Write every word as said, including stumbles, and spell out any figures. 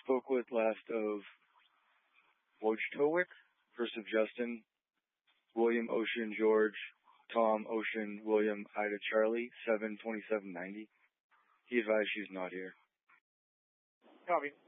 spoke with last of Wojtowicz, first of Justin, William Ocean George, Tom Ocean William Ida Charlie, seven twenty-seven ninety. He advised she's not here. Copy.